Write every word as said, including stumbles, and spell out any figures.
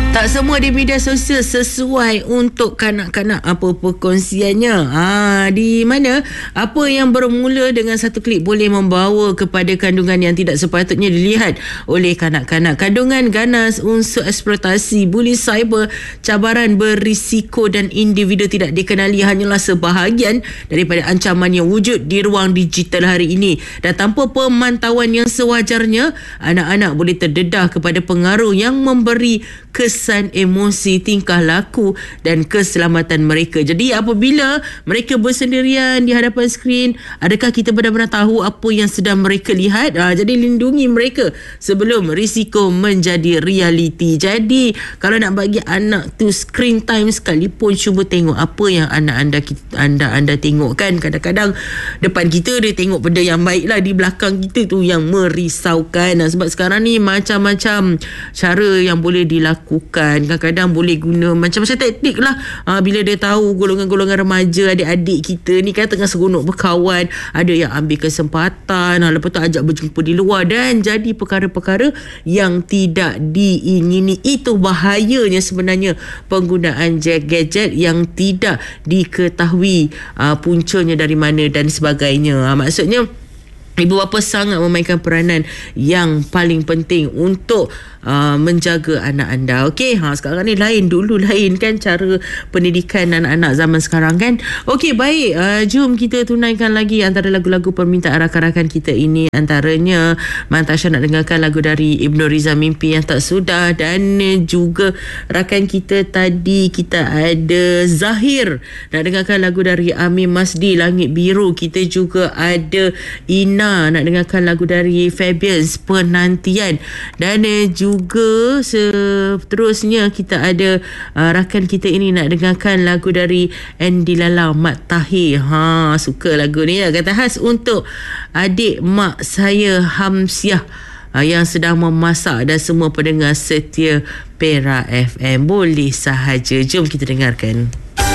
Tak semua di media sosial sesuai untuk kanak-kanak apa perkongsiannya. Ha, di mana apa yang bermula dengan satu klik boleh membawa kepada kandungan yang tidak sepatutnya dilihat oleh kanak-kanak. Kandungan ganas, unsur eksploitasi, buli cyber, cabaran berisiko dan individu tidak dikenali hanyalah sebahagian daripada ancaman yang wujud di ruang digital hari ini. Dan tanpa pemantauan yang sewajarnya, anak-anak boleh terdedah kepada pengaruh yang memberi kesan emosi, tingkah laku dan keselamatan mereka. Jadi apabila mereka bersendirian di hadapan skrin, adakah kita benar-benar tahu apa yang sedang mereka lihat? Ha, jadi lindungi mereka sebelum risiko menjadi realiti. Jadi kalau nak bagi anak tu screen time sekalipun, cuba tengok apa yang anak anda anda anda tengok kan. Kadang-kadang depan kita dia tengok benda yang baik lah, di belakang kita tu yang merisaukan. Sebab sekarang ni macam-macam cara yang boleh dilakukan. Kadang-kadang boleh guna macam-macam taktik lah. Ha, bila dia tahu golongan-golongan remaja, adik-adik kita ni kan tengah seronok berkawan, ada yang ambil kesempatan, ha, lepas tu ajak berjumpa di luar dan jadi perkara-perkara yang tidak diingini. Itu bahayanya sebenarnya penggunaan gadget yang tidak diketahui ha, puncanya dari mana dan sebagainya. Ha, maksudnya ibu bapa sangat memainkan peranan yang paling penting untuk uh, menjaga anak anda. Okey, ha, sekarang ni lain, dulu lain kan cara pendidikan anak-anak zaman sekarang kan. Okey, baik, uh, jom kita tunaikan lagi antara lagu-lagu permintaan rakan-rakan kita ini. Antaranya Mantasha nak dengarkan lagu dari Ibnu Riza, Mimpi Yang Tak Sudah, dan juga rakan kita tadi kita ada Zahir nak dengarkan lagu dari Amin Masdi, Langit Biru. Kita juga ada Ina nak dengarkan lagu dari Fabians, Penantian. Dan eh, juga seterusnya kita ada uh, rakan kita ini nak dengarkan lagu dari Andy Lala, Mat Tahir. Ha, suka lagu ni ya. Kata khas untuk adik mak saya Hamsiah uh, yang sedang memasak dan semua pendengar setia Perak F M. Boleh sahaja. Jom kita dengarkan.